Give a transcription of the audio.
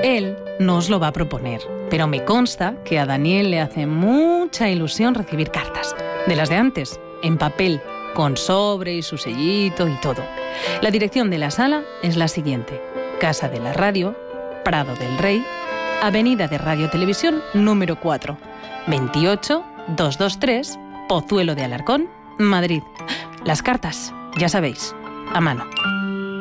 Él no os lo va a proponer, pero me consta que a Daniel le hace mucha ilusión recibir cartas, de las de antes, en papel, con sobre y su sellito y todo. La dirección de la sala es la siguiente: Casa de la Radio, Prado del Rey, Avenida de Radio Televisión número 4, 28223, Pozuelo de Alarcón, Madrid. Las cartas, ya sabéis, a mano.